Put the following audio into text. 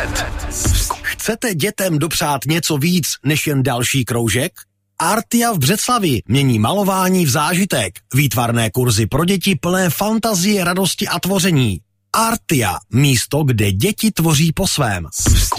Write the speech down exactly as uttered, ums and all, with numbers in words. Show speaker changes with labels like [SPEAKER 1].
[SPEAKER 1] set.
[SPEAKER 2] Chcete dětem dopřát něco víc než jen další kroužek? Artia v Břeclavi mění malování v zážitek. Výtvarné kurzy pro děti plné fantazie, radosti a tvoření. Artia, místo, kde děti tvoří po svém.